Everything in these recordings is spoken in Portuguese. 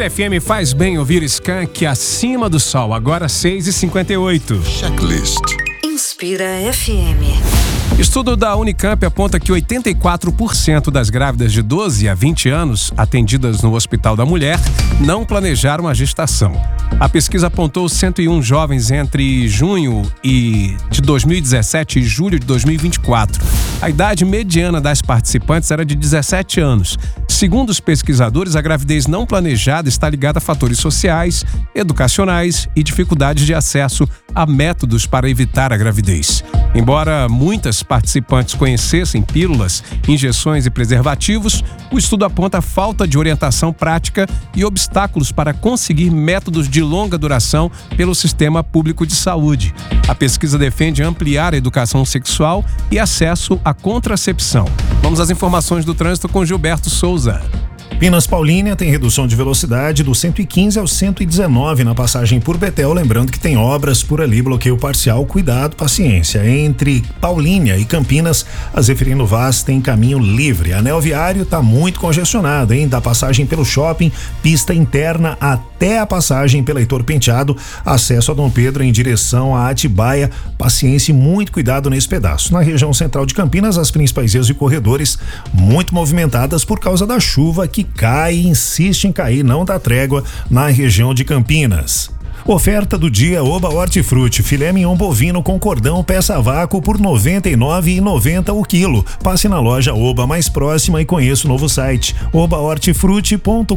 Inspira FM faz bem ouvir Skank acima do sol, agora 6h58. Checklist. Inspira FM. Estudo da Unicamp aponta que 84% das grávidas de 12 a 20 anos atendidas no Hospital da Mulher não planejaram a gestação. A pesquisa apontou 101 jovens entre junho de 2017 e julho de 2024. A idade mediana das participantes era de 17 anos. Segundo os pesquisadores, a gravidez não planejada está ligada a fatores sociais, educacionais e dificuldades de acesso a métodos para evitar a gravidez. Embora muitas participantes conhecessem pílulas, injeções e preservativos, o estudo aponta falta de orientação prática e obstáculos para conseguir métodos de longa duração pelo sistema público de saúde. A pesquisa defende ampliar a educação sexual e acesso à contracepção. Vamos às informações do trânsito com Gilberto Souza. Pinas Paulínia tem redução de velocidade do 115 ao 119 na passagem por Betel, lembrando que tem obras por ali, bloqueio parcial, cuidado, paciência. Entre Paulínia e Campinas, a Zeferino Vaz tem caminho livre. Anel viário está muito congestionado, hein? Da passagem pelo shopping, pista interna até a passagem pela Heitor Penteado, acesso a Dom Pedro em direção a Atibaia, paciência e muito cuidado nesse pedaço. Na região central de Campinas, as principais vias e corredores muito movimentadas por causa da chuva que cai e insiste em cair, não dá trégua na região de Campinas. Oferta do dia Oba Hortifruti, filé mignon bovino com cordão peça a vácuo por R$ 99,90 o quilo. Passe na loja Oba mais próxima e conheça o novo site obahortifruti.com.br.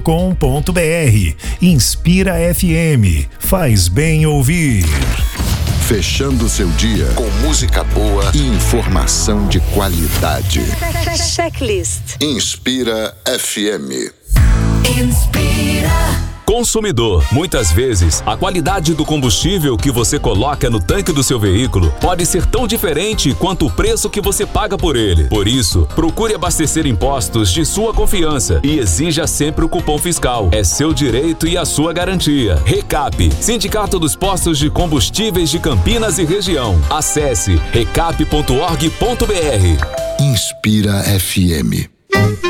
Inspira FM, faz bem ouvir. Fechando seu dia com música boa e informação de qualidade. Checklist. Inspira FM. Inspira. Consumidor, muitas vezes, a qualidade do combustível que você coloca no tanque do seu veículo pode ser tão diferente quanto o preço que você paga por ele. Por isso, procure abastecer em postos de sua confiança e exija sempre o cupom fiscal. É seu direito e a sua garantia. Recap, Sindicato dos Postos de Combustíveis de Campinas e Região. Acesse recap.org.br. Inspira FM.